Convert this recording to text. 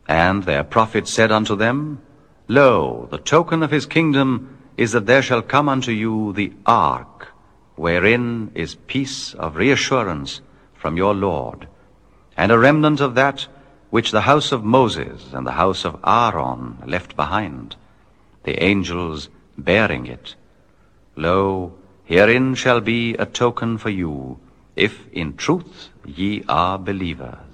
And their prophet said unto them, Lo, the token of his kingdom is that there shall come unto you the ark, wherein is peace of reassurance from your Lord, and a remnant of that which the house of Moses and the house of Aaron left behind, the angels bearing it. Lo, herein shall be a token for you, if in truth ye are believers.